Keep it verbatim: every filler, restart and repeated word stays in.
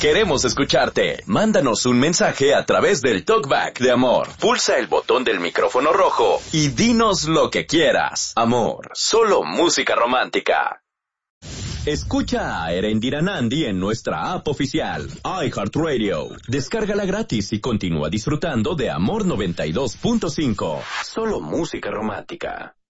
Queremos escucharte. Mándanos un mensaje a través del Talkback de Amor. Pulsa el botón del micrófono rojo y dinos lo que quieras. Amor, solo música romántica. Escucha a Erendira Nandi en nuestra app oficial, iHeartRadio. Descárgala gratis y continúa disfrutando de Amor noventa y dos punto cinco. Solo música romántica.